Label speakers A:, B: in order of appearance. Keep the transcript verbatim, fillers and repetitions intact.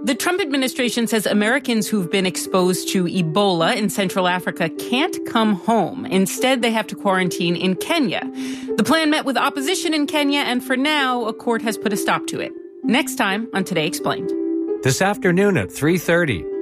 A: The Trump administration says Americans who've been exposed to Ebola in Central Africa can't come home. Instead, they have to quarantine in Kenya. The plan met with opposition in Kenya, and for now, a court has put a stop to it. Next time on Today Explained.
B: This afternoon at three thirty.